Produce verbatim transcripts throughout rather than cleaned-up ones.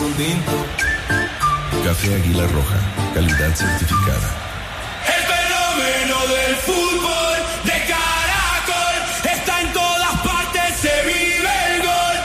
un tinto. Café Águila Roja, calidad certificada. El fenómeno del fútbol de Caracol está en todas partes, se vive el gol.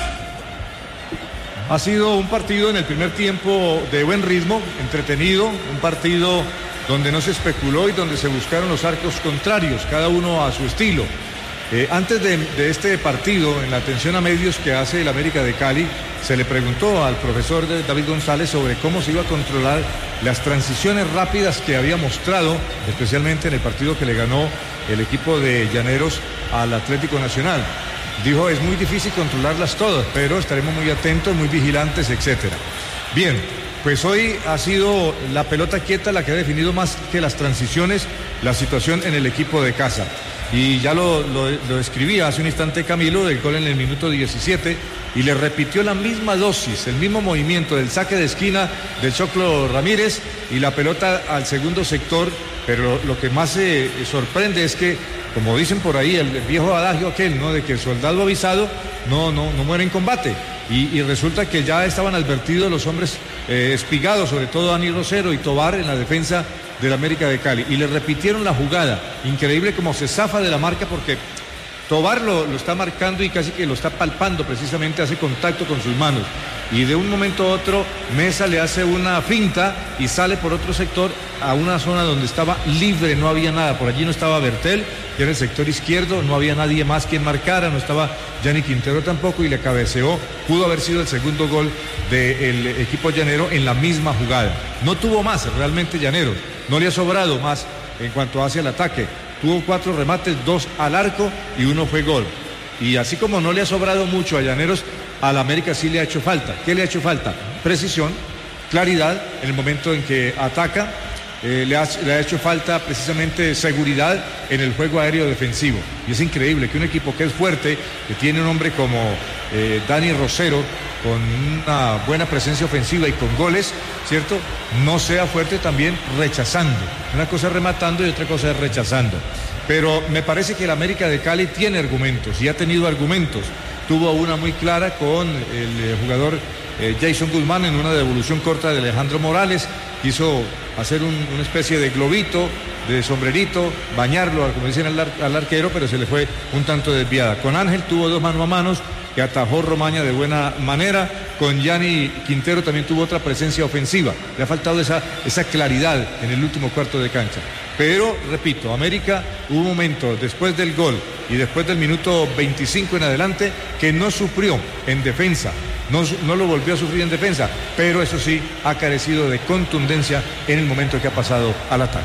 Ha sido un partido en el primer tiempo de buen ritmo, entretenido, un partido donde no se especuló y donde se buscaron los arcos contrarios, cada uno a su estilo. Eh, antes de, de este partido, en la atención a medios que hace el América de Cali, se le preguntó al profesor David González sobre cómo se iba a controlar las transiciones rápidas que había mostrado, especialmente en el partido que le ganó el equipo de Llaneros al Atlético Nacional. Dijo, es muy difícil controlarlas todas, pero estaremos muy atentos, muy vigilantes, etcétera. Bien, pues hoy ha sido la pelota quieta la que ha definido más que las transiciones la situación en el equipo de casa. Y ya lo, lo, lo escribía hace un instante Camilo, del gol en el minuto diecisiete, y le repitió la misma dosis, el mismo movimiento del saque de esquina del Choclo Ramírez y la pelota al segundo sector, pero lo que más se eh, sorprende es que, como dicen por ahí, el, el viejo adagio aquel, ¿no?, de que el soldado avisado no, no, no muere en combate. Y, y resulta que ya estaban advertidos los hombres eh, espigados, sobre todo Dani Rosero y Tobar en la defensa del América de Cali, y le repitieron la jugada. Increíble cómo se zafa de la marca, porque Tobar lo, lo está marcando y casi que lo está palpando, precisamente hace contacto con sus manos, y de un momento a otro Mesa le hace una finta y sale por otro sector a una zona donde estaba libre, no había nada, por allí no estaba Bertel, que era el sector izquierdo, no había nadie más quien marcara, no estaba Gianni Quintero tampoco, y le cabeceó. Pudo haber sido el segundo gol del equipo llanero en la misma jugada. No tuvo más realmente Llaneros, no le ha sobrado más en cuanto hacia el ataque. Tuvo cuatro remates, dos al arco y uno fue gol. Y así como no le ha sobrado mucho a Llaneros, al América sí le ha hecho falta. ¿Qué le ha hecho falta? Precisión, claridad en el momento en que ataca. Eh, le, ha, le ha hecho falta precisamente seguridad en el juego aéreo defensivo. Y es increíble que un equipo que es fuerte, que tiene un hombre como eh, Dani Rosero, con una buena presencia ofensiva y con goles, ¿cierto?, no sea fuerte también rechazando. Una cosa es rematando y otra cosa es rechazando. Pero me parece que el América de Cali tiene argumentos y ha tenido argumentos. Tuvo una muy clara con el eh, jugador eh, Jason Guzmán en una devolución corta de Alejandro Morales. Quiso hacer un, una especie de globito, de sombrerito, bañarlo, como dicen al, ar, al arquero, pero se le fue un tanto desviada. Con Ángel tuvo dos mano a manos que atajó Romaña de buena manera. Con Gianni Quintero también tuvo otra presencia ofensiva. Le ha faltado esa, esa claridad en el último cuarto de cancha. Pero, repito, América hubo un momento después del gol y después del minuto veinticinco en adelante que no sufrió en defensa. No, no lo volvió a sufrir en defensa, pero eso sí, ha carecido de contundencia en el momento que ha pasado al ataque.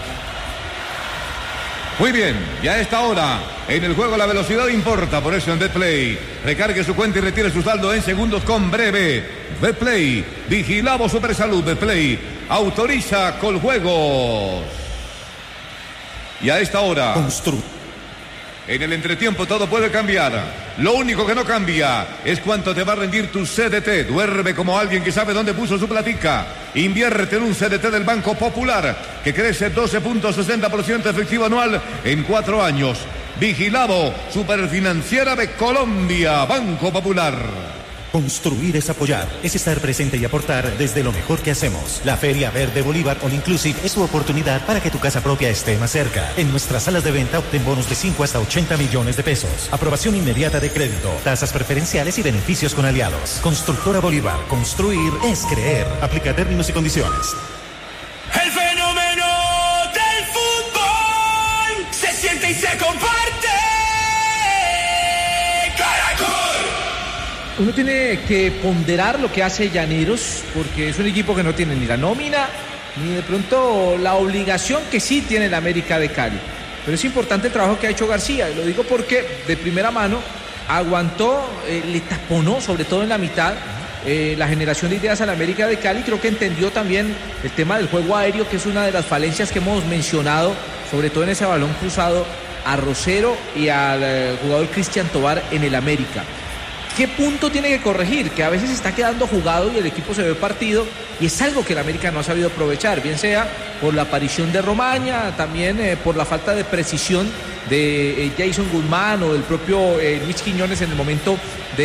Muy bien, y a esta hora, en el juego la velocidad importa, por eso en Betplay, recargue su cuenta y retire su saldo en segundos con Breve. Betplay, vigilamos Supersalud. Betplay, autoriza con juegos. Y a esta hora... Constru. En el entretiempo todo puede cambiar. Lo único que no cambia es cuánto te va a rendir tu C D T. Duerme como alguien que sabe dónde puso su platica. Invierte en un C D T del Banco Popular que crece doce punto sesenta por ciento efectivo anual en cuatro años. Vigilado Superfinanciera de Colombia. Banco Popular. Construir es apoyar, es estar presente y aportar desde lo mejor que hacemos. La Feria Verde Bolívar All Inclusive es tu oportunidad para que tu casa propia esté más cerca. En nuestras salas de venta obtén bonos de cinco hasta ochenta millones de pesos. Aprobación inmediata de crédito, tasas preferenciales y beneficios con aliados. Constructora Bolívar, construir es creer. Aplica términos y condiciones. El fenómeno del fútbol se siente y se comparte. Uno tiene que ponderar lo que hace Llaneros, porque es un equipo que no tiene ni la nómina, ni de pronto la obligación que sí tiene el América de Cali. Pero es importante el trabajo que ha hecho García, y lo digo porque de primera mano aguantó, eh, le taponó, sobre todo en la mitad, eh, la generación de ideas al América de Cali. Creo que entendió también el tema del juego aéreo, que es una de las falencias que hemos mencionado, sobre todo en ese balón cruzado a Rosero y al eh, jugador Cristian Tobar en el América. ¿Qué punto tiene que corregir? Que a veces está quedando jugado y el equipo se ve partido, y es algo que el América no ha sabido aprovechar, bien sea por la aparición de Romaña, también eh, por la falta de precisión de eh, Jason Guzmán o del propio eh, Luis Quiñones en el momento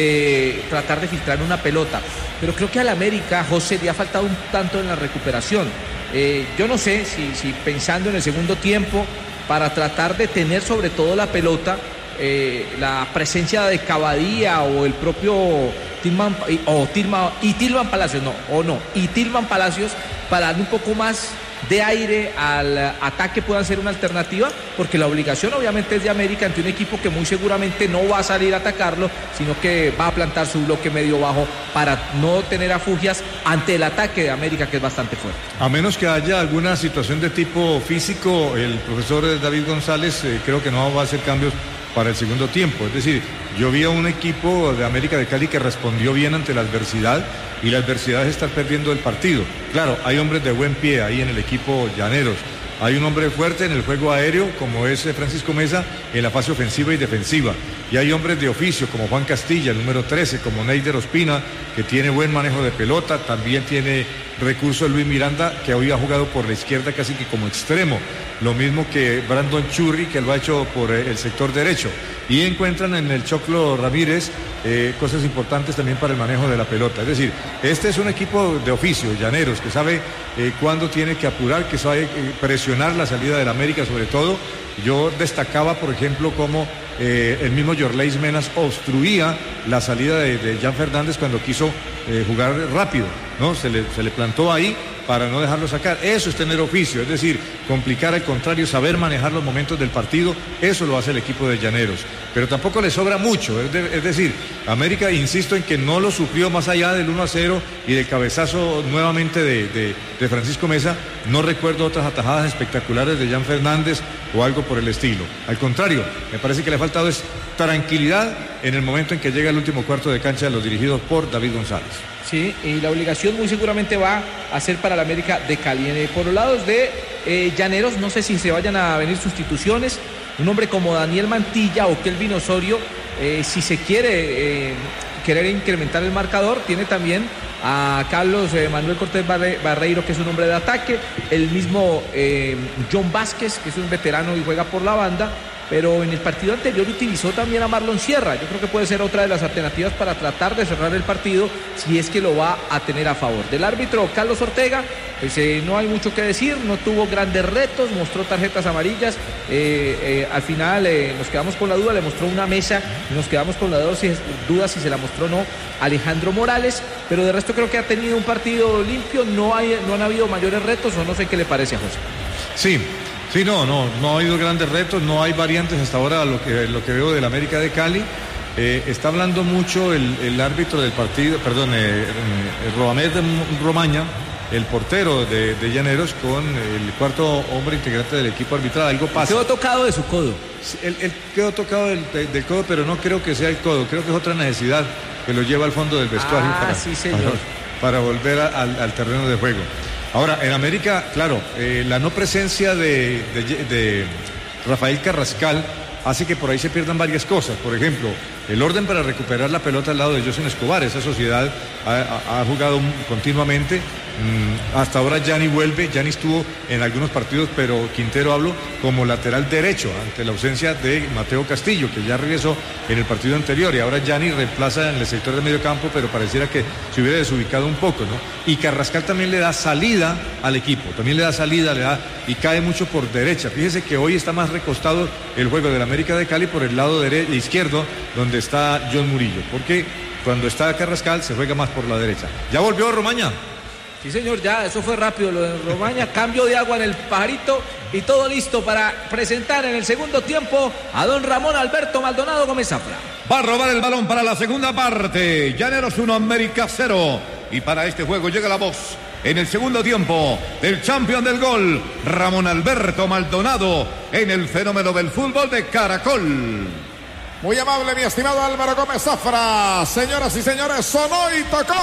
de tratar de filtrar una pelota. Pero creo que al América, José, le ha faltado un tanto en la recuperación. Eh, yo no sé si, si pensando en el segundo tiempo, para tratar de tener sobre todo la pelota, eh, la presencia de Cavadía o el propio Tilman, o Tilman, y Tilman Palacios, no, o no, y Tilman Palacios, para darle un poco más de aire al ataque, puedan ser una alternativa, porque la obligación obviamente es de América ante un equipo que muy seguramente no va a salir a atacarlo, sino que va a plantar su bloque medio bajo para no tener afugias ante el ataque de América, que es bastante fuerte. A menos que haya alguna situación de tipo físico, el profesor David González eh, creo que no va a hacer cambios para el segundo tiempo. Es decir, yo vi a un equipo de América de Cali que respondió bien ante la adversidad, y la adversidad es estar perdiendo el partido. Claro, hay hombres de buen pie ahí en el equipo Llaneros. Hay un hombre fuerte en el juego aéreo, como es Francisco Mesa, en la fase ofensiva y defensiva. Y hay hombres de oficio, como Juan Castilla, el número trece, como Neider Ospina, que tiene buen manejo de pelota. También tiene recursos Luis Miranda, que hoy ha jugado por la izquierda casi que como extremo. Lo mismo que Brandon Churri, que lo ha hecho por el sector derecho. Y encuentran en el Choclo Ramírez eh, cosas importantes también para el manejo de la pelota. Es decir, este es un equipo de oficio, Llaneros, que sabe eh, cuándo tiene que apurar, que sabe eh, presionar la salida del América sobre todo. Yo destacaba, por ejemplo, cómo eh, el mismo Yorleis Menas obstruía la salida de, de Jan Fernández cuando quiso eh, jugar rápido, ¿no? Se le, se le plantó ahí para no dejarlo sacar. Eso es tener oficio, es decir, complicar al contrario, saber manejar los momentos del partido. Eso lo hace el equipo de Llaneros, pero tampoco le sobra mucho. Es, de, es decir, América, insisto en que no lo sufrió más allá del uno a cero y del cabezazo nuevamente de, de, de Francisco Mesa. No recuerdo otras atajadas espectaculares de Jan Fernández o algo por el estilo. Al contrario, me parece que le ha faltado es tranquilidad en el momento en que llega el último cuarto de cancha de los dirigidos por David González. Sí, y la obligación muy seguramente va a ser para la América de Cali. Por los lados de eh, Llaneros, no sé si se vayan a venir sustituciones. Un hombre como Daniel Mantilla o Kelvin Osorio, eh, si se quiere eh, querer incrementar el marcador, tiene también a Carlos eh, Manuel Cortés Barre, Barreiro, que es un hombre de ataque, el mismo eh, John Vázquez, que es un veterano y juega por la banda, pero en el partido anterior utilizó también a Marlon Sierra. Yo creo que puede ser otra de las alternativas para tratar de cerrar el partido, si es que lo va a tener a favor. Del árbitro Carlos Ortega, pues eh, no hay mucho que decir, no tuvo grandes retos, mostró tarjetas amarillas, eh, eh, al final eh, nos quedamos con la duda, le mostró una mesa, nos quedamos con la duda si, duda si se la mostró o no Alejandro Morales, pero de resto creo que ha tenido un partido limpio, no, hay, no han habido mayores retos, o no sé qué le parece a José. Sí. Sí, no, no, no ha habido grandes retos, no hay variantes hasta ahora lo que, lo que veo del América de Cali. Eh, está hablando mucho el, el árbitro del partido, perdón, eh, eh, Roamed Romaña, el portero de, de Llaneros, con el cuarto hombre integrante del equipo arbitral. Algo pasa. Quedó tocado de su codo. Él, él quedó tocado del, del codo, pero no creo que sea el codo, creo que es otra necesidad que lo lleva al fondo del vestuario ah, para, sí, señor. para, para volver a, al, al terreno de juego. Ahora, en América, claro, eh, la no presencia de, de, de Rafael Carrascal hace que por ahí se pierdan varias cosas. Por ejemplo, el orden para recuperar la pelota al lado de Josen Escobar. Esa sociedad ha, ha, ha jugado continuamente. Mm, hasta ahora Gianni vuelve. Gianni estuvo en algunos partidos, pero Quintero hablo como lateral derecho ante la ausencia de Mateo Castillo, que ya regresó en el partido anterior. Y ahora Gianni reemplaza en el sector de medio campo, pero pareciera que se hubiera desubicado un poco, ¿no? Y Carrascal también le da salida al equipo. También le da salida, le da y cae mucho por derecha. Fíjese que hoy está más recostado el juego del América de Cali por el lado derecho, izquierdo, donde está John Murillo. Porque cuando está Carrascal se juega más por la derecha. ¿Ya volvió Romaña? Sí, señor, ya, eso fue rápido lo de Romaña, cambio de agua en el pajarito y todo listo para presentar en el segundo tiempo a don Ramón Alberto Maldonado Gómez Zafra. Va a robar el balón para la segunda parte. Llaneros uno, América cero. Y para este juego llega la voz en el segundo tiempo del campeón del gol, Ramón Alberto Maldonado, en el fenómeno del fútbol de Caracol. Muy amable, mi estimado Álvaro Gómez Zafra. Señoras y señores, sonó y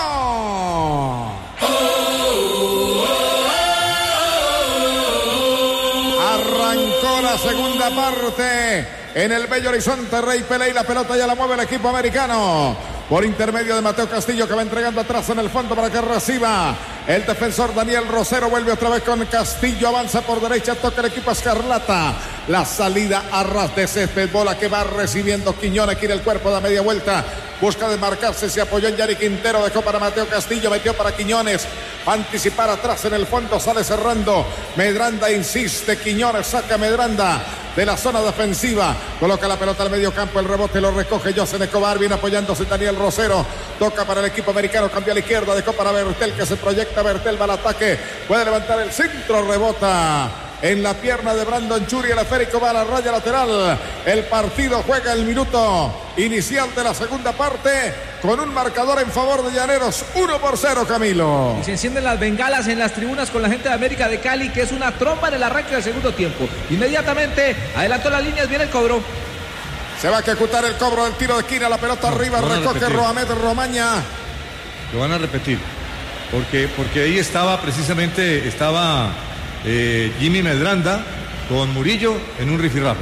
tocó. Arrancó la segunda parte en el bello horizonte Rey Pelé, y la pelota ya la mueve el equipo americano por intermedio de Mateo Castillo, que va entregando atrás en el fondo para que reciba el defensor Daniel Rosero. Vuelve otra vez con Castillo, avanza por derecha, toca el equipo escarlata. La salida a ras de césped, bola que va recibiendo Quiñones, quiere el cuerpo, da media vuelta, busca desmarcarse, se apoyó en Yari Quintero, dejó para Mateo Castillo, metió para Quiñones, va a anticipar atrás en el fondo, sale cerrando, Medranda insiste, Quiñones saca Medranda de la zona defensiva, coloca la pelota al medio campo, el rebote lo recoge José Escobar, viene apoyándose Daniel Rosero, toca para el equipo americano, cambia a la izquierda, dejó para Bertel que se proyecta, Bertel va al ataque, puede levantar el centro, rebota en la pierna de Brandon Churi, el esférico va a la raya lateral. El partido juega el minuto inicial de la segunda parte con un marcador en favor de Llaneros, uno por cero, Camilo. Y se encienden las bengalas en las tribunas con la gente de América de Cali, que es una tromba en el arranque del segundo tiempo. Inmediatamente adelantó las líneas, viene el cobro. Se va a ejecutar el cobro del tiro de esquina, la pelota no, arriba, recoge Roamed Romaña. Lo van a repetir, porque, porque ahí estaba precisamente, estaba... Eh, Jimmy Medranda con Murillo en un rifirrafe.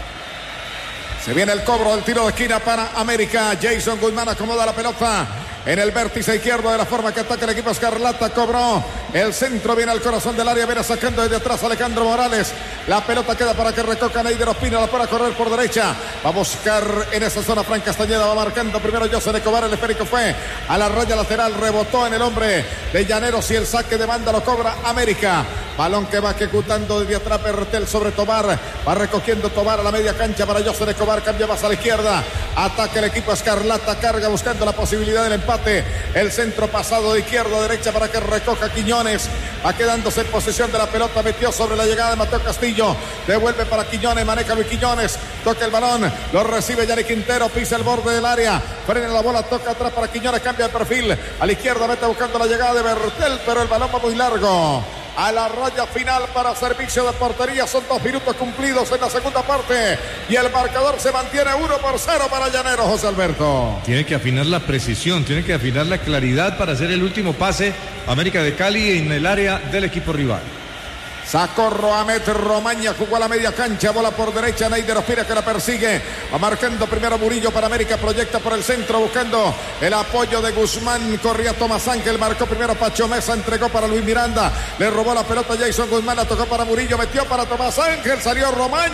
Se viene el cobro del tiro de esquina para América. Jason Guzmán acomoda la pelota en el vértice izquierdo de la forma que ataca el equipo escarlata. Cobró el centro, viene al corazón del área, viene sacando desde atrás Alejandro Morales. La pelota queda para que recoja Neider Ospina, la para correr por derecha. Va a buscar en esa zona Fran Castañeda, va marcando primero José Escobar, el esférico fue a la raya lateral, rebotó en el hombre de Llaneros y el saque de banda lo cobra América. Balón que va ejecutando desde atrás Bertel sobre Tobar, va recogiendo Tobar a la media cancha para José Escobar, cambia más a la izquierda, ataca el equipo escarlata, carga buscando la posibilidad del empate. El centro pasado de izquierda a derecha para que recoja Quiñones, va quedándose en posesión de la pelota, metió sobre la llegada de Mateo Castillo, devuelve para Quiñones, maneja Luis Quiñones, toca el balón, lo recibe Yari Quintero, pisa el borde del área, frena la bola, toca atrás para Quiñones, cambia de perfil, a la izquierda mete buscando la llegada de Bertel, pero el balón va muy largo. A la raya final para servicio de portería, son dos minutos cumplidos en la segunda parte y el marcador se mantiene uno por cero para Llaneros, José Alberto. Tiene que afinar la precisión, tiene que afinar la claridad para hacer el último pase América de Cali en el área del equipo rival. Sacó Roamed Romaña, jugó a la media cancha, bola por derecha, Neider Ospina que la persigue, va marcando primero Murillo para América, proyecta por el centro buscando el apoyo de Guzmán, corría Tomás Ángel, marcó primero Pacho Mesa, entregó para Luis Miranda, le robó la pelota Jason Guzmán, la tocó para Murillo, metió para Tomás Ángel, salió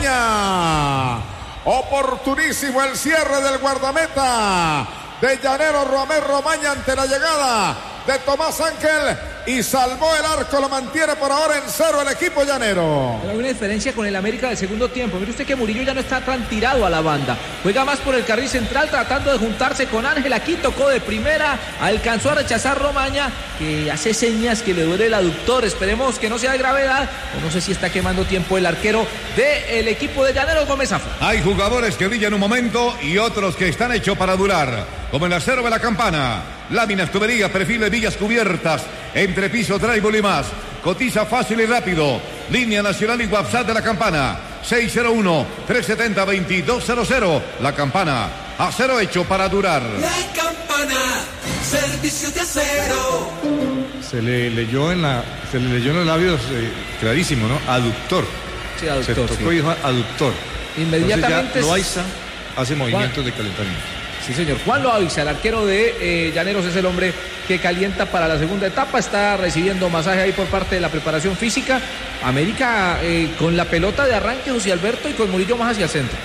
Romaña, oportunísimo el cierre del guardameta de Llaneros, Roamed Romaña ante la llegada de Tomás Ángel y salvó el arco, lo mantiene por ahora en cero el equipo llanero. Pero hay una diferencia con el América del segundo tiempo. Mire usted que Murillo ya no está tan tirado a la banda, juega más por el carril central tratando de juntarse con Ángel. Aquí tocó de primera, alcanzó a rechazar Romaña, que hace señas que le duele el aductor. Esperemos que no sea de gravedad, o no sé si está quemando tiempo el arquero del equipo de Llaneros, Gómez Zafra. Hay jugadores que brillan un momento y otros que están hechos para durar, como el acero de la Campana, láminas, tuberías, perfiles, villas cubiertas, entrepiso, drywall y más. Cotiza fácil y rápido. Línea nacional y WhatsApp de la Campana, seis cero uno, tres siete cero, dos dos cero cero. La Campana, acero hecho para durar. La Campana, servicio de acero. Se le leyó en la, se le leyó en los labios eh, clarísimo, ¿no? Aductor. Sí, aductor. Se tocó Sí. y dijo aductor. Inmediatamente. Entonces ya Loaiza hace movimientos Juan. de calentamiento. Sí, señor. Juan Loaiza, el arquero de eh, Llaneros, es el hombre que calienta para la segunda etapa. Está recibiendo masaje ahí por parte de la preparación física. América eh, con la pelota de arranque, José Alberto, y con Murillo más hacia el centro.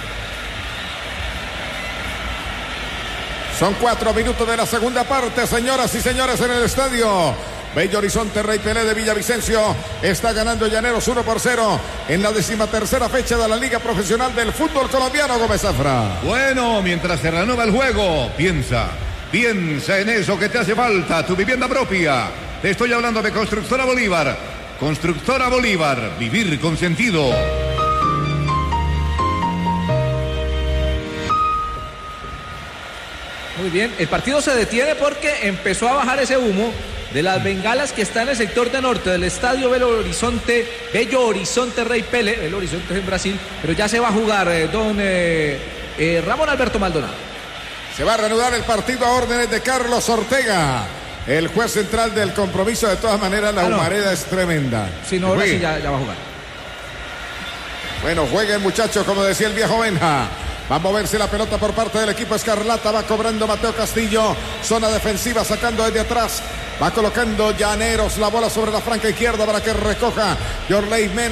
Son cuatro minutos de la segunda parte, señoras y señores, en el estadio Bello Horizonte Rey Pelé de Villavicencio. Está ganando Llaneros uno por cero en la decimatercera fecha de la Liga Profesional del Fútbol Colombiano, Gómez Zafra. Bueno, mientras se renueva el juego, piensa, piensa en eso que te hace falta, tu vivienda propia. Te estoy hablando de Constructora Bolívar. Constructora Bolívar, vivir con sentido. Muy bien, el partido se detiene porque empezó a bajar ese humo de las bengalas que está en el sector de norte del estadio Belo Horizonte, Bello Horizonte Rey Pelé. Belo Horizonte es en Brasil, pero ya se va a jugar eh, don eh, eh, Ramón Alberto Maldonado. Se va a reanudar el partido a órdenes de Carlos Ortega, el juez central del compromiso. De todas maneras, la Ah, no. humareda es tremenda. Si no, ahora Juegue. sí ya, ya va a jugar. Bueno, jueguen, muchachos, como decía el viejo Benja. Va a moverse la pelota por parte del equipo escarlata. Va cobrando Mateo Castillo. Zona defensiva sacando desde atrás. Va colocando Llaneros la bola sobre la franca izquierda para que recoja Yorley Mena.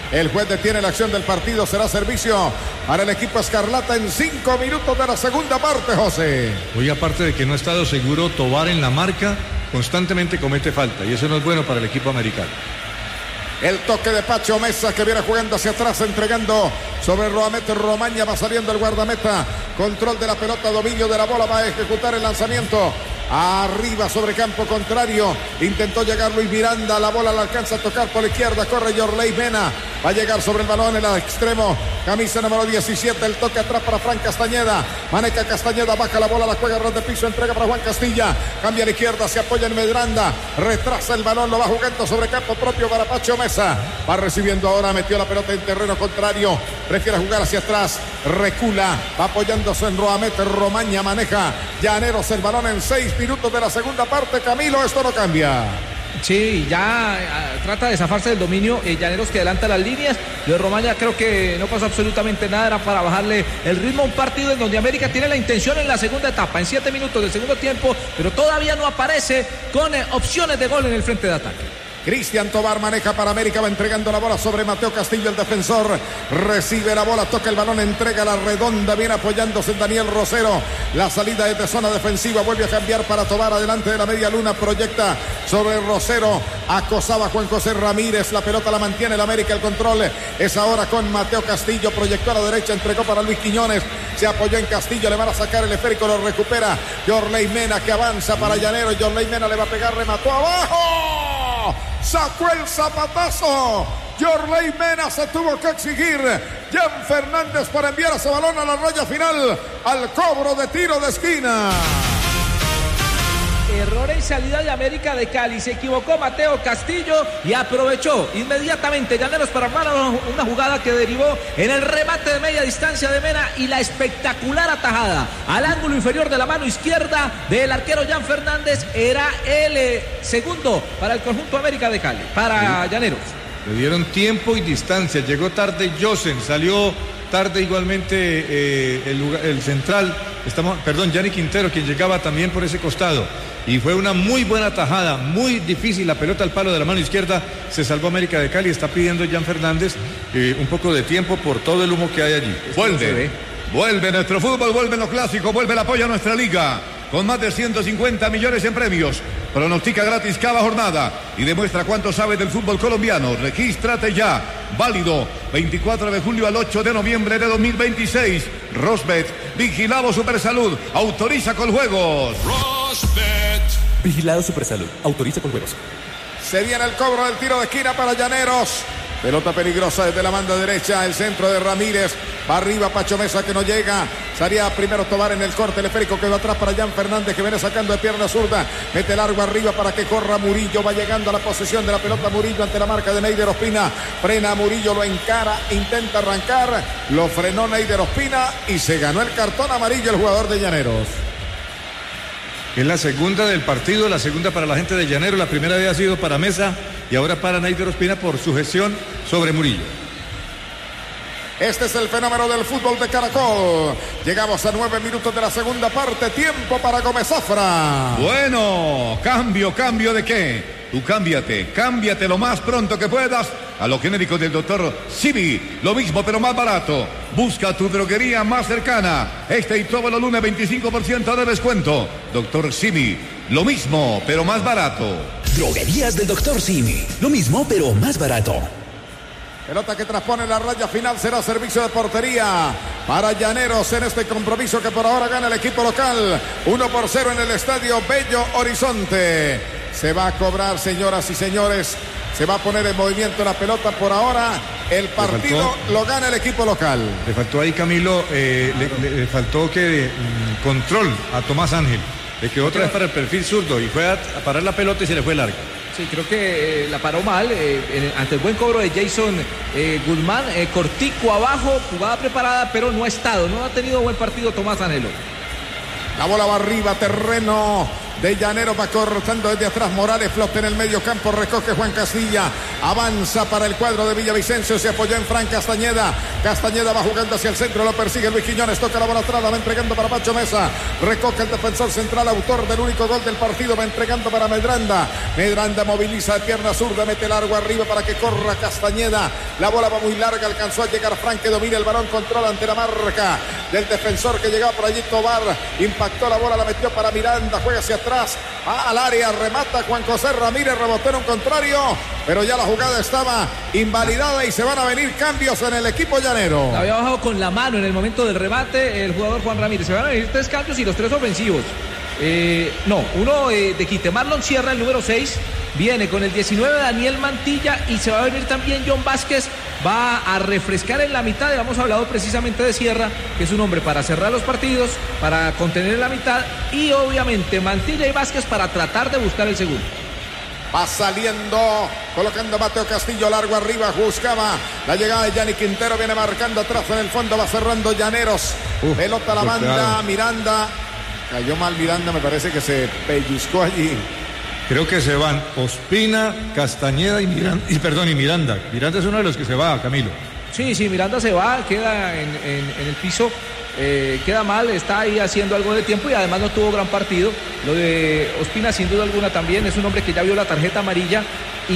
El juez detiene la acción del partido. Será servicio para el equipo escarlata en cinco minutos de la segunda parte, José. Hoy, aparte de que no ha estado seguro Tobar en la marca, constantemente comete falta y eso no es bueno para el equipo americano. El toque de Pacho Mesa, que viene jugando hacia atrás, entregando sobre Roamete Romaña. Va saliendo el guardameta. Control de la pelota, dominio de la bola. Va a ejecutar el lanzamiento. Arriba sobre campo contrario. Intentó llegar Luis Miranda. La bola la alcanza a tocar por la izquierda. Corre Yorley Mena. Va a llegar sobre el balón en el extremo. Camisa número diecisiete. El toque atrás para Fran Castañeda. Maneca Castañeda. Baja la bola. La juega ras de piso. Entrega para Juan Castilla. Cambia a la izquierda. Se apoya en Medranda. Retrasa el balón. Lo va jugando sobre campo propio para Pacho Mesa. Va recibiendo ahora. Metió la pelota en terreno contrario. Prefiere jugar hacia atrás. Recula. Va apoyándose en Roamete Romaña. Maneja Llaneros el balón en seis minutos de la segunda parte. Camilo, esto no cambia. Sí, ya uh, trata de zafarse del dominio. eh, Llaneros que adelanta las líneas. De Romaña creo que no pasó absolutamente nada. Era para bajarle el ritmo a un partido en donde América tiene la intención en la segunda etapa, en siete minutos del segundo tiempo, pero todavía no aparece con eh, opciones de gol en el frente de ataque. Cristian Tobar maneja para América, va entregando la bola sobre Mateo Castillo, el defensor. Recibe la bola, toca el balón, entrega la redonda, viene apoyándose en Daniel Rosero. La salida es de zona defensiva, vuelve a cambiar para Tobar, adelante de la media luna, proyecta sobre Rosero. Acosaba Juan José Ramírez, la pelota la mantiene el América, el control es ahora con Mateo Castillo, proyectó a la derecha, entregó para Luis Quiñones, se apoyó en Castillo, le van a sacar el esférico, lo recupera Yorley Mena, que avanza para Llanero. Yorley Mena le va a pegar, remató abajo. Sacó el zapatazo. Yorley Mena se tuvo que exigir. Jan Fernández para enviar ese balón a la raya final. Al cobro de tiro de esquina. Error en salida de América de Cali. Se equivocó Mateo Castillo y aprovechó inmediatamente Llaneros para armar una jugada que derivó en el remate de media distancia de Mena y la espectacular atajada al ángulo inferior de la mano izquierda del arquero Jan Fernández. Era el eh, segundo para el conjunto América de Cali, para sí. Llaneros. Le dieron tiempo y distancia. Llegó tarde Josen, salió tarde igualmente eh, el, el central, estamos, perdón, Yanni Quintero, quien llegaba también por ese costado. Y fue una muy buena tajada, muy difícil, la pelota al palo de la mano izquierda, se salvó América de Cali, está pidiendo Jan Fernández eh, un poco de tiempo por todo el humo que hay allí. Vuelve, vuelve nuestro fútbol, vuelve lo clásico, vuelve el apoyo a nuestra liga, con más de ciento cincuenta millones en premios. Pronostica gratis cada jornada y demuestra cuánto sabe del fútbol colombiano. Regístrate ya, válido veinticuatro de julio al ocho de noviembre de dos mil veintiséis. Rosbet, vigilado Supersalud, autoriza con juegos. Rosbet. Vigilado Supersalud, autoriza con juegos. Se viene el cobro del tiro de esquina para Llaneros. Pelota peligrosa desde la banda derecha, el centro de Ramírez. Va arriba Pacho Mesa, que no llega. Salía primero Tobar en el corte, el esférico que va atrás para Jan Fernández, que viene sacando de pierna zurda. Mete largo arriba para que corra Murillo. Va llegando a la posesión de la pelota Murillo ante la marca de Neider Ospina. Frena Murillo, lo encara, intenta arrancar. Lo frenó Neider Ospina y se ganó el cartón amarillo el jugador de Llaneros. Es la segunda del partido, la segunda para la gente de Llaneros. La primera había sido para Mesa y ahora para Neider Ospina por su gestión sobre Murillo. Este es el fenómeno del fútbol de Caracol. Llegamos a nueve minutos de la segunda parte. Tiempo para Gómez Zafra. Bueno, cambio, cambio de qué. Tú cámbiate, cámbiate lo más pronto que puedas a los genéricos del doctor Simi. Lo mismo pero más barato. Busca tu droguería más cercana. Este y todos los lunes veinticinco por ciento de descuento. Doctor Simi, lo mismo pero más barato. Droguerías del doctor Simi. Lo mismo pero más barato. Pelota que transpone la raya final, será servicio de portería para Llaneros en este compromiso que por ahora gana el equipo local. uno por cero en el estadio Bello Horizonte. Se va a cobrar, señoras y señores. Se va a poner en movimiento la pelota por ahora. El partido faltó, lo gana el equipo local. Le faltó ahí, Camilo, eh, le, le, le faltó que mm, control a Tomás Ángel. Le quedó otra vez para el perfil zurdo y fue a, a parar la pelota y se le fue larga. Sí, creo que eh, la paró mal eh, en, ante el buen cobro de Jason eh, Guzmán, eh, cortico abajo, jugada preparada, pero no ha estado, no ha tenido buen partido Tomás Anhelo. La bola va arriba, terreno de Llaneros. Va cortando desde atrás Morales, flota en el medio campo, recoge Juan Castilla, avanza para el cuadro de Villavicencio, se apoyó en Fran Castañeda. Castañeda va jugando hacia el centro, lo persigue Luis Quiñones, toca la bola atrás, la va entregando para Pacho Mesa, recoge el defensor central, autor del único gol del partido, va entregando para Medranda. Medranda moviliza de pierna zurda, mete largo arriba para que corra Castañeda. La bola va muy larga, alcanzó a llegar Fran, que domina el balón, controla ante la marca del defensor que llegaba por allí, Tobar, impactó la bola, la metió para Miranda, juega hacia atrás, va al área, remata Juan José Ramírez, rebotó en un contrario, pero ya la jugada estaba invalidada y se van a venir cambios en el equipo llanero. La había bajado con la mano en el momento del remate el jugador Juan Ramírez. Se van a venir tres cambios y los tres ofensivos. Eh, no, uno eh, de quite. Marlon Sierra, el número seis, viene con el diecinueve Daniel Mantilla y se va a venir también John Vázquez. Va a refrescar en la mitad. Hemos hablado precisamente de Sierra, que es un hombre para cerrar los partidos, para contener en la mitad, y obviamente Mantilla y Vázquez para tratar de buscar el segundo. Va saliendo, colocando Mateo Castillo largo arriba, buscaba la llegada de Yanni Quintero, viene marcando atrás en el fondo, va cerrando Llaneros. Uf, pelota a la banda, claro. Miranda, cayó mal Miranda, me parece que se pellizcó allí. Creo que se van Ospina, Castañeda y Miranda, y perdón, y Miranda. Miranda es uno de los que se va, Camilo. Sí, sí, Miranda se va, queda en, en, en el piso. Eh, queda mal, está ahí haciendo algo de tiempo y además no tuvo gran partido. Lo de Ospina sin duda alguna también es un hombre que ya vio la tarjeta amarilla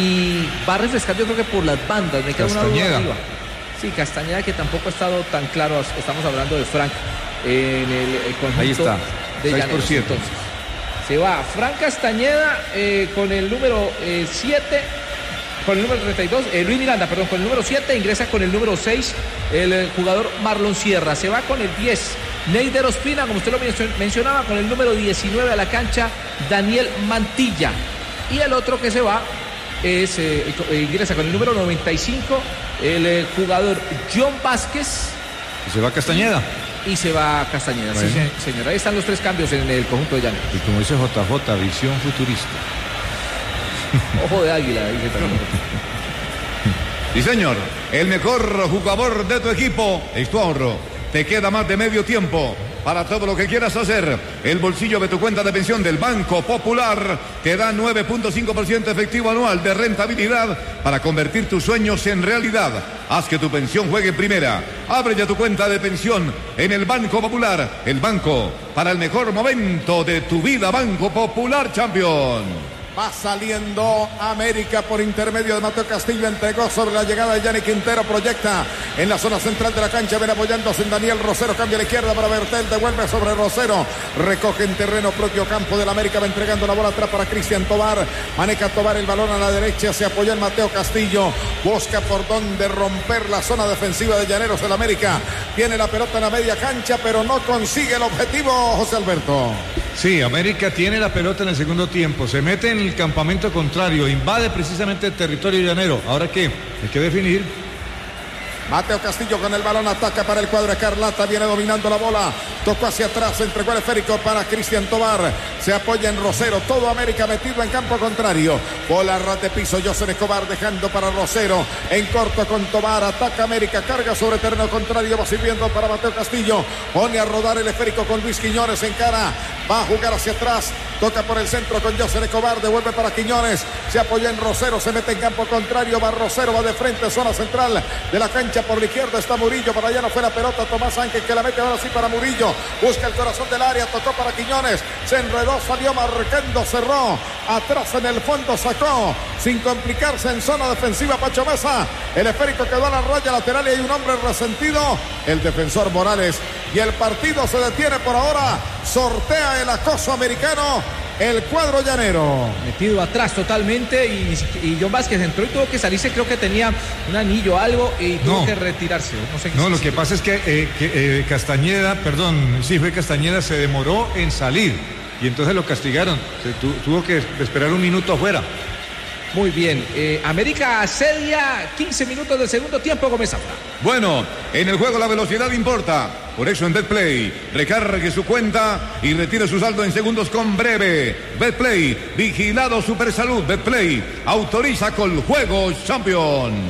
y va a refrescar, yo creo que por las bandas. Me queda una duda arriba. Sí, Castañeda, que tampoco ha estado tan claro. Estamos hablando de Frank en el, el conjunto ahí está, de Llaneros. Entonces, se va Frank Castañeda eh, con el número siete. Eh, Con el número treinta y dos, eh, Luis Miranda, perdón, con el número siete, ingresa con el número seis, el, el jugador Marlon Sierra. Se va con el diez, Neider Ospina, como usted lo mencionaba, con el número diecinueve a la cancha, Daniel Mantilla. Y el otro que se va es, eh, ingresa con el número noventa y cinco, el eh, jugador John Vázquez. Y se va Castañeda. Y se va Castañeda, bueno. Sí, señor. Ahí están los tres cambios en el conjunto de Llaneros. Y como dice J J, visión futurista. Ojo de águila, dice también. Sí, señor. El mejor jugador de tu equipo es tu ahorro. Te queda más de medio tiempo para todo lo que quieras hacer. El bolsillo de tu cuenta de pensión del Banco Popular te da nueve punto cinco por ciento efectivo anual de rentabilidad para convertir tus sueños en realidad. Haz que tu pensión juegue en primera. Abre ya tu cuenta de pensión en el Banco Popular. El banco para el mejor momento de tu vida. Banco Popular Champion. Va saliendo América por intermedio de Mateo Castillo, entregó sobre la llegada de Yanni Quintero, proyecta en la zona central de la cancha, ven apoyándose en Daniel Rosero, cambia a la izquierda para Bertel, devuelve sobre Rosero, recoge en terreno propio campo del América, va entregando la bola atrás para Cristian Tobar, maneja Tobar el balón a la derecha, se apoya en Mateo Castillo, busca por donde romper la zona defensiva de Llaneros del América, tiene la pelota en la media cancha, pero no consigue el objetivo, José Alberto. Sí, América tiene la pelota en el segundo tiempo, se mete en el campamento contrario, invade precisamente el territorio llanero. ¿Ahora qué? Hay que definir. Mateo Castillo con el balón, ataca para el cuadro Escarlata, viene dominando la bola, tocó hacia atrás, entregó el esférico para Cristian Tobar, se apoya en Rosero, todo América metido en campo contrario, bola ras de piso, José Escobar dejando para Rosero, en corto con Tobar, ataca América, carga sobre terreno contrario, va sirviendo para Mateo Castillo, pone a rodar el esférico con Luis Quiñones en cara, va a jugar hacia atrás, toca por el centro con José Escobar, devuelve para Quiñones, se apoya en Rosero, se mete en campo contrario, va Rosero, va de frente, zona central de la cancha, por la izquierda está Murillo, para allá no fue la pelota, Tomás Ángel que la mete ahora sí para Murillo, busca el corazón del área, tocó para Quiñones, se enredó, salió marcando, cerró, atrás en el fondo sacó, sin complicarse en zona defensiva Pacho Mesa, el esférico quedó a la raya lateral y hay un hombre resentido, el defensor Morales, y el partido se detiene por ahora, sortea el acoso americano, el cuadro llanero. Metido atrás totalmente y, y John Vázquez entró y tuvo que salirse, creo que tenía un anillo o algo y tuvo no. que retirarse. No, sé qué no lo que pasa es que, eh, que eh, Castañeda, perdón, sí fue Castañeda, se demoró en salir y entonces lo castigaron, se tu, tuvo que esperar un minuto afuera. Muy bien, eh, América asedia quince minutos del segundo tiempo, Gómez Zafra. Bueno, en el juego la velocidad importa. Por eso en Betplay, recargue su cuenta y retire su saldo en segundos con Breve. Betplay, vigilado Supersalud. Betplay, autoriza con Juegos Champion.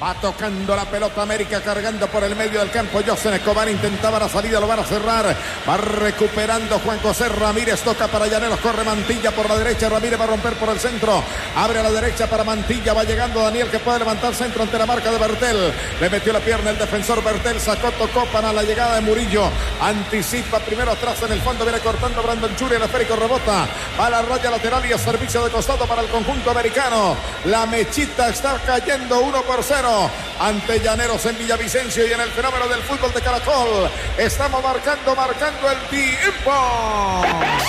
Va tocando la pelota América, cargando por el medio del campo. José Escobar intentaba la salida, lo van a cerrar. Va recuperando Juan José Ramírez, toca para Llaneros, corre Mantilla por la derecha. Ramírez va a romper por el centro. Abre a la derecha para Mantilla, va llegando Daniel que puede levantar centro ante la marca de Bertel. Le metió la pierna el defensor Bertel, sacó, tocó para la llegada de Murillo. Anticipa primero atrás en el fondo, viene cortando Brandon Churi, el esférico rebota a la raya lateral y a servicio de costado para el conjunto americano. La mechita está cayendo uno por cero ante Llaneros en Villavicencio y en el fenómeno del fútbol de Caracol. Estamos marcando, marcando el tiempo.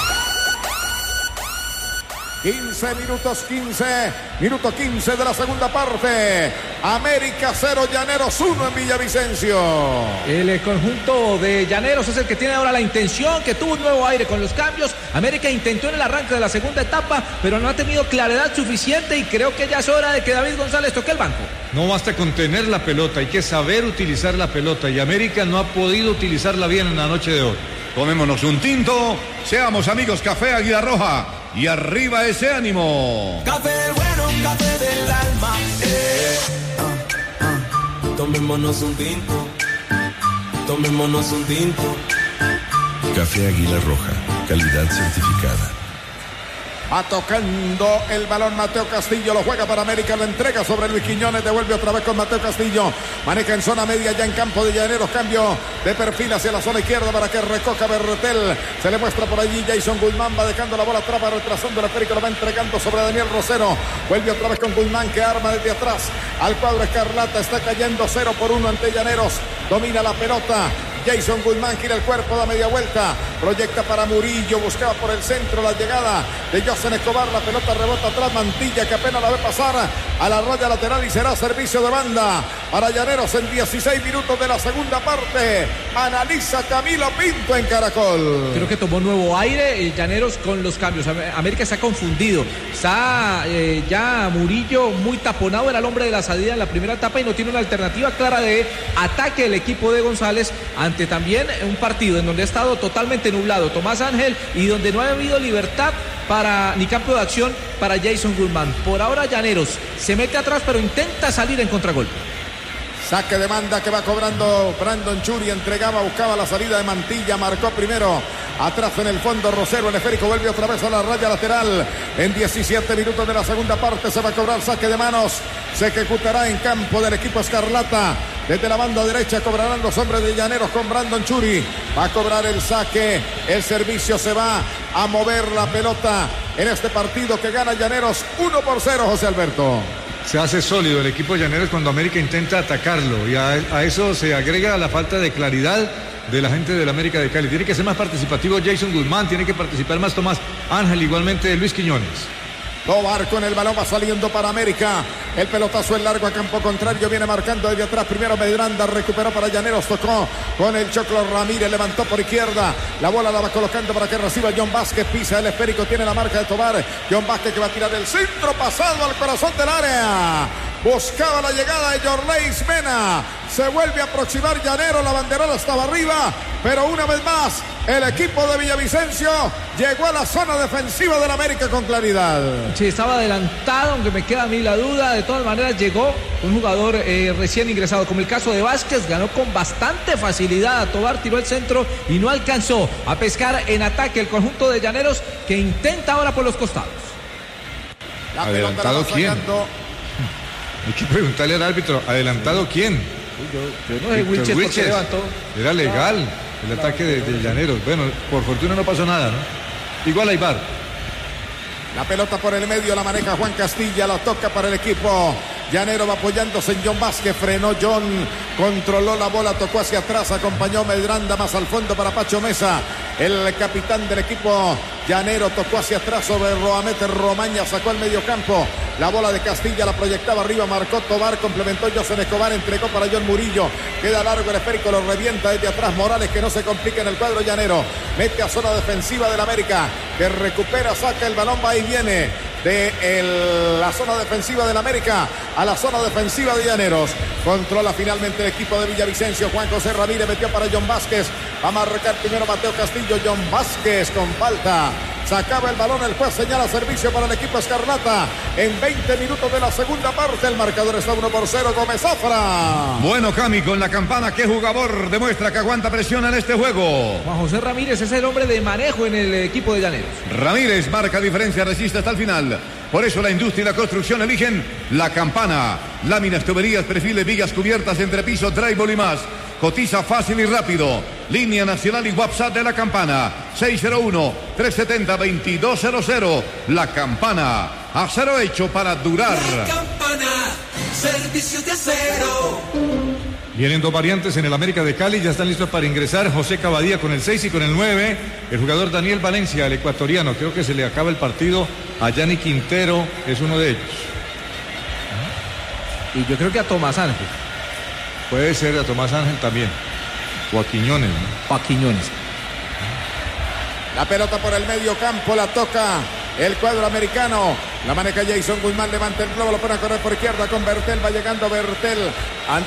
quince minutos, quince, minuto quince de la segunda parte. América cero, Llaneros uno en Villavicencio. El conjunto de Llaneros es el que tiene ahora la intención, que tuvo un nuevo aire con los cambios. América intentó en el arranque de la segunda etapa, pero no ha tenido claridad suficiente y creo que ya es hora de que David González toque el banco. No basta con tener la pelota, hay que saber utilizar la pelota y América no ha podido utilizarla bien en la noche de hoy. Tomémonos un tinto, seamos amigos Café Águila Roja y arriba ese ánimo. Café bueno, café del alma. Eh. Ah, ah. Tomémonos un tinto, tomémonos un tinto. Café Águila Roja, calidad certificada. Va tocando el balón Mateo Castillo, lo juega para América, lo entrega sobre Luis Quiñones, devuelve otra vez con Mateo Castillo, maneja en zona media ya en campo de Llaneros, cambio de perfil hacia la zona izquierda para que recoja Berretel, se le muestra por allí Jason Guzmán, va dejando la bola atrás, va retrasando el esférico, lo va entregando sobre Daniel Rosero, vuelve otra vez con Guzmán que arma desde atrás al cuadro escarlata, está cayendo cero por uno ante Llaneros, domina la pelota. Jason Guzmán gira el cuerpo, da media vuelta, proyecta para Murillo, buscaba por el centro la llegada de José Escobar, la pelota rebota atrás, Mantilla que apenas la ve pasar a la raya lateral y será servicio de banda para Llaneros en dieciséis minutos de la segunda parte. Analiza Camilo Pinto en Caracol. Creo que tomó nuevo aire Llaneros con los cambios. América está confundido, está eh, ya Murillo muy taponado, era el hombre de la salida en la primera etapa y no tiene una alternativa clara de ataque el equipo de González ante también un partido en donde ha estado totalmente nublado Tomás Ángel y donde no ha habido libertad para ni campo de acción para Jason Guzmán. Por ahora Llaneros se mete atrás pero intenta salir en contragolpe. Saque de banda que va cobrando Brandon Churi, entregaba, buscaba la salida de Mantilla, marcó primero, atrás en el fondo Rosero, el esférico vuelve otra vez a la raya lateral, en diecisiete minutos de la segunda parte se va a cobrar saque de manos, se ejecutará en campo del equipo escarlata, desde la banda derecha cobrarán los hombres de Llaneros con Brandon Churi, va a cobrar el saque, el servicio se va a mover la pelota en este partido que gana Llaneros uno por cero, José Alberto. Se hace sólido el equipo de Llaneros cuando América intenta atacarlo y a, a eso se agrega la falta de claridad de la gente del América de Cali. Tiene que ser más participativo Jason Guzmán, tiene que participar más Tomás Ángel, igualmente Luis Quiñones. Tobar con el balón va saliendo para América. El pelotazo en largo a campo contrario. Viene marcando desde atrás. Primero Medranda. Recuperó para Llaneros. Tocó con el Choclo Ramírez. Levantó por izquierda. La bola la va colocando para que reciba John Vázquez. Pisa el esférico. Tiene la marca de Tobar. John Vázquez que va a tirar el centro pasado al corazón del área. Buscaba la llegada de Yorleis Mena. Se vuelve a aproximar Llaneros. La banderola estaba arriba. Pero una vez más, el equipo de Villavicencio llegó a la zona defensiva del América con claridad. Sí, estaba adelantado, aunque me queda a mí la duda. De todas maneras, llegó un jugador eh, recién ingresado, como el caso de Vázquez. Ganó con bastante facilidad a Tobar, tiró el centro y no alcanzó a pescar en ataque el conjunto de Llaneros, que intenta ahora por los costados. La ¿Adelantado quién? Hay que preguntarle al árbitro, ¿adelantado quién? Yo, yo no sé, Wilches, ¿por qué levantó? Era legal el ataque de, de Llaneros. Bueno, por fortuna no pasó nada, ¿no? Igual hay V A R. La pelota por el medio la maneja Juan Castilla, la toca para el equipo. Llanero va apoyándose en John Vázquez, frenó John, controló la bola, tocó hacia atrás, acompañó Medranda más al fondo para Pacho Mesa. El capitán del equipo Llanero tocó hacia atrás sobre Roamete Romaña, sacó al medio campo. La bola de Castilla la proyectaba arriba, marcó Tobar, complementó José Escobar, entregó para John Murillo. Queda largo el esférico, lo revienta desde atrás Morales, que no se complica en el cuadro llanero. Mete a zona defensiva del América, que recupera, saca el balón, va y viene de el, la zona defensiva del América a la zona defensiva de Llaneros. Controla finalmente el equipo de Villavicencio. Juan José Ramírez metió para John Vázquez. Va a marcar primero Mateo Castillo. John Vázquez con falta Sacaba el balón, el juez señala servicio para el equipo escarlata. En veinte minutos de la segunda parte, el marcador está uno por cero. Gómez Zafra. Bueno, Cami, con la campana, ¿qué jugador demuestra que aguanta presión en este juego? Juan José Ramírez es el hombre de manejo en el equipo de Llaneros. Ramírez marca diferencia, resiste hasta el final. Por eso la industria y la construcción eligen la campana. Láminas, tuberías, perfiles, vigas cubiertas, entrepiso, drywall y más. Cotiza fácil y rápido. Línea nacional y WhatsApp de la campana. seis cero uno, tres siete cero, dos dos cero cero. La campana. Acero hecho para durar. La campana. Servicios de acero. Vienen dos variantes en el América de Cali, ya están listos para ingresar José Cavadía con el seis y con el nueve, el jugador Daniel Valencia, el ecuatoriano. Creo que se le acaba el partido a Yanni Quintero, es uno de ellos. Y yo creo que a Tomás Ángel. Puede ser a Tomás Ángel también, o a Quiñones, ¿no? O a Quiñones. La pelota por el medio campo, la toca el cuadro americano. La maneja Jason Guzmán, levanta el globo, lo pone a correr por izquierda con Bertel, va llegando Bertel.